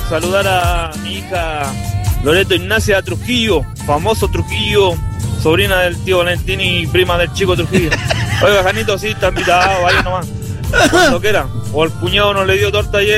saludar a mi hija Loreto Ignacia Trujillo, famoso Trujillo, sobrina del tío Valentín y prima del chico Trujillo. Oiga, Janito, sí, está invitado, vaya nomás. Cuando quiera. O el cuñado no le dio torta ayer.